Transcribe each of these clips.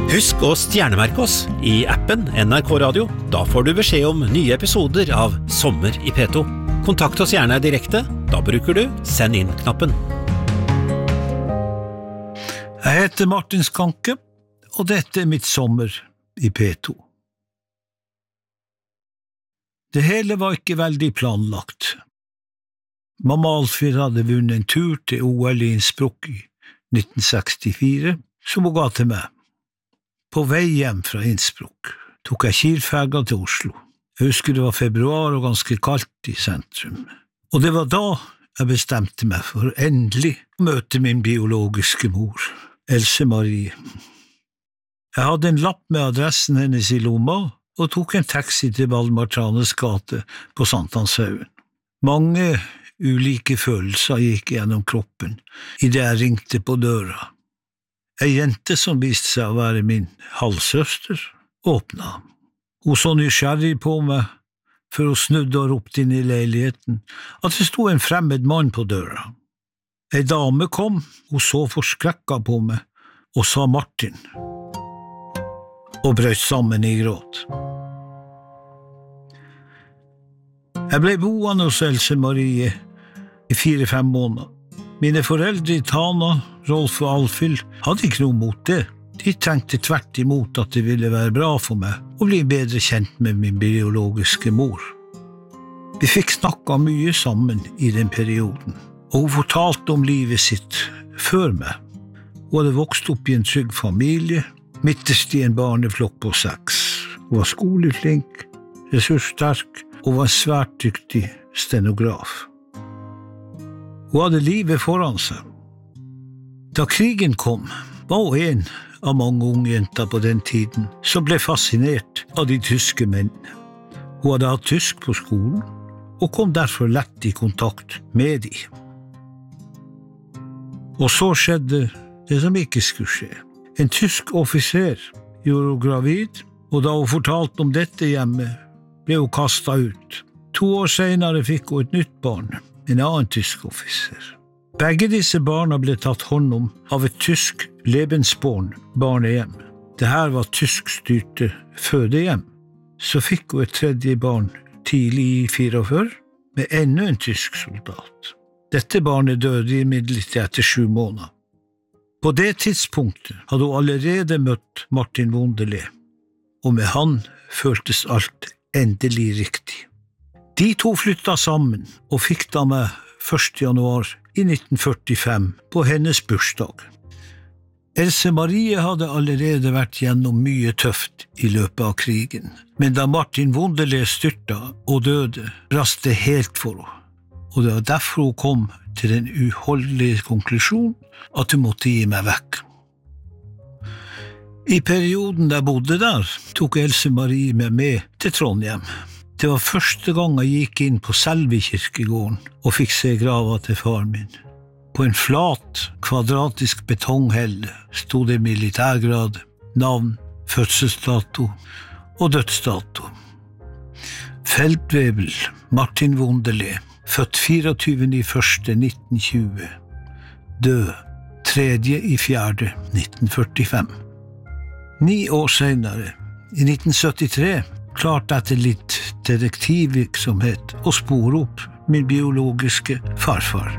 Husk å stjernemerke oss i appen NRK Radio. Da får du beskjed om nye episoder av Sommer i P2. Kontakt oss gjerne direkte. Da bruker du send inn-knappen. Jeg heter Martin Skanke, og dette mitt sommer i P2. Det hele var ikke veldig planlagt. Mamma Alfred hadde vunnet en tur til OL i Innsbruck i 1964, som hun ga til meg. På vei hjem fra Innsbruck tok jeg Kiel-ferga til Oslo. Jeg husker det var februar og ganske kaldt i sentrum. Og det var da jeg bestemte meg for endelig å møte min biologiske mor, Else Marie. Jeg hadde en lapp med adressen hennes i lomma og tok en taxi til Valdemar Tranes gate på Sankthanshaugen. Mange ulike følelser gikk gjennom kroppen i det jeg ringte på døra. En jente som viste seg å være min halvsøster, åpna. Hun så nysgjerrig på meg, for hun snudde og ropte inn i leiligheten at det sto en fremmed mann på døra. En dame kom, hun så forskrekka på meg, og sa Martin, og brøt sammen i gråt. Jeg ble boende hos Else Marie i 4-5 måneder. Mine foreldre i Tana, Rolf og Alfhild, hadde ikke noe mot det. De tenkte tvert imot at det ville være bra for meg å bli bedre kjent med min biologiske mor. Vi fikk snakket mye sammen i den perioden, og hun fortalte om livet sitt før meg. Hun hadde vokst opp i en trygg familie, midterst i en barneflokk på 6. Hun var skoleflink, ressurssterk og var en svært dyktig stenograf. Hun hadde livet foran seg. Da krigen kom, var hun en av mange unge jenter på den tiden som ble fascinert av de tyske mennene. Hun hadde hatt tysk på skolen, og kom derfor lett i kontakt med de. Og så skjedde det som ikke skulle skje. En tysk offiser gjorde hun gravid, og da hun fortalte om dette hjemme, ble hun kastet ut. 2 år senere fikk hun et nytt barn, en annen tysk offiser. Begge disse barna ble tatt hånd om av et tysk Lebensborn barnehjem. Dette var tyskstyrte fødehjem. Så fikk hun et tredje barn tidlig i 44 med enda en tysk soldat. Dette barnet døde imidlertid etter 7 måneder. På det tidspunktet hadde hun allerede møtt Martin Wunderle, og med han føltes alt endelig riktig. De to flyttet sammen og fikk da meg 1. januar i 1945 på hennes bursdag. Else Marie hadde allerede vært gjennom mye tøft i løpet av krigen, men da Martin Wunderle styrta og døde, brast det helt for henne, og det var derfor hun kom til den uholdelige konklusjonen at hun måtte gi meg vekk. I perioden jeg bodde der, tok Else Marie meg med til Trondheim. Det var første gang jeg gikk inn på selve kirkegården og fikk se grava til far min. På en flat, kvadratisk betonghelle stod det militærgrad, navn, fødselsdato og dødsdato. Feldwebel Martin Wunderle, født 24.1.1920, død 3.4.1945. 9 år senere, i 1973, klart etter litt detektivvirksomhet å spore opp min biologiske farfar.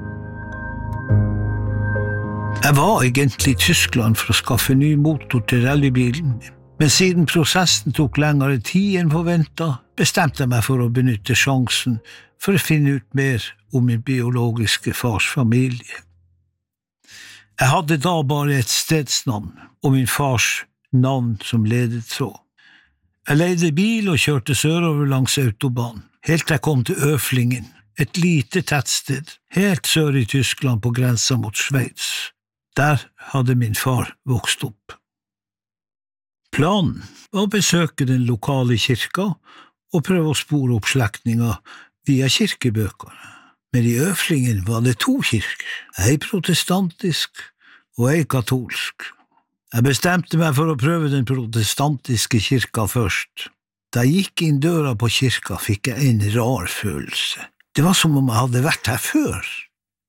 Jeg var egentlig i Tyskland for å skaffe ny motor til rallybilen, men siden prosessen tok lengre tid enn forventet, bestemte jeg meg for å benytte sjansen for å finne ut mer om min biologiske fars familie. Jeg hadde da bare et stedsnavn og min fars navn som ledetråd. Jeg leide bil og kjørte sørover langs autobahn, helt til jeg kom til Øflingen, et lite tettsted, helt sør i Tyskland på grensa mot Sveits. Der hadde min far vokst opp. Planen var å besøke den lokale kirka og prøve å spore opp slektninger via kirkebøkene. Men i Øflingen var det 2 kirker, ei protestantisk og ei katolsk. Jeg bestemte meg for å prøve den protestantiske kirka først. Da jeg gikk inn døra på kirka, fikk jeg en rar følelse. Det var som om jeg hadde vært her før.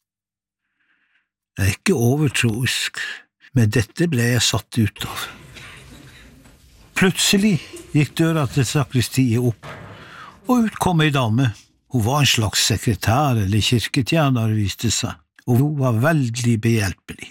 Jeg er ikke overtroisk, men dette ble jeg satt ut av. Plutselig gikk døra til sakristiet opp, og ut kom ei dame. Hun var en slags sekretær eller kirketjener, viste seg, og hun var veldig behjelpelig.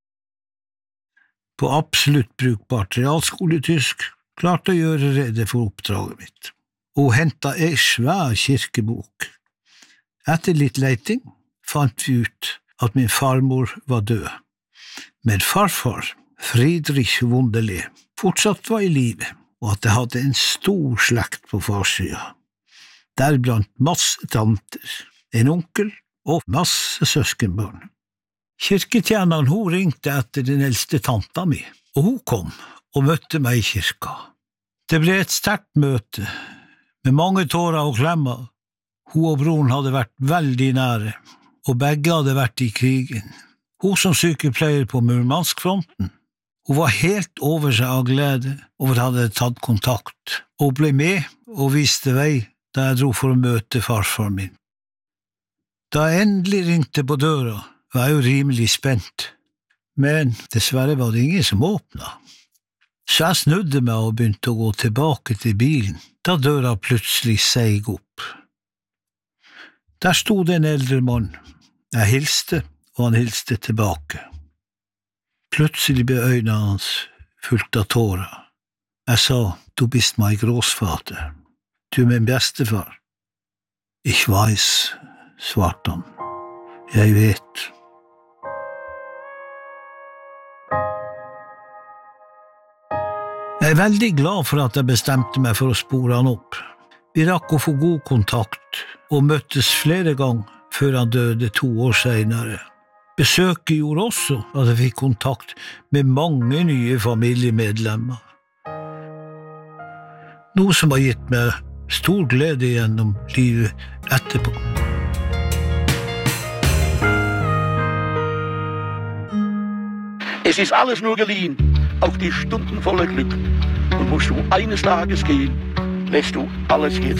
På absolutt brukbart realskoletysk klarte å gjøre rede for oppdraget mitt. Hun hentet ei svær kirkebok. Etter litt leiting fant vi ut at min farmor var død, men farfar, Friedrich Wunderlich, fortsatt var i live, og at jeg hadde en stor slekt på farssida. Deriblant masse tanter, en onkel og masse søskenbarn. Kirketjeneren hun ringte etter den eldste tanta mi, og hun kom og møtte meg i kirka. Det ble et sterkt møte, med mange tårer og klemmer. Hun og broren hadde vært veldig nære, og begge hadde vært i krigen. Hun som sykepleier på Murmansk-fronten. Hun var helt over seg av glede over at hadde tatt kontakt, og ble med og viste vei da jeg dro for å møte farfar min. Da jeg endelig ringte på døra, var jeg jo rimelig spent, men dessverre var det ingen som åpnet. Så jeg snudde meg og begynte å gå tilbake til bilen, da døra plutselig seig opp. Der stod en eldre mann. Jeg hilste, og han hilste tilbake. Plutselig ble øynene hans fullt av tårer. Jeg sa, «Du bist mein Großvater. Du er min bestefar.» «Ich weiß», svarte han. «Jeg vet.» Jeg er veldig glad for at jeg bestemte meg for å spore han opp. Vi rakk å få god kontakt, og møttes flere ganger før han døde 2 år senere. Besøket gjorde også at jeg fikk kontakt med mange nye familiemedlemmer. Noe som har gitt meg stor glede gjennom livet etterpå. Es ist alles nur geliehen, auch die stundenvolle Glück. Und musst du eines Tages gehen, lässt du alles jetzt.